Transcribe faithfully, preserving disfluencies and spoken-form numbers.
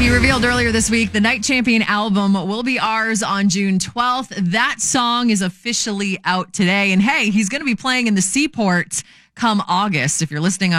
He revealed earlier this week the Night Champion album will be ours on June twelfth. That song is officially out today. And hey, he's going to be playing in the Seaport come August. If you're listening on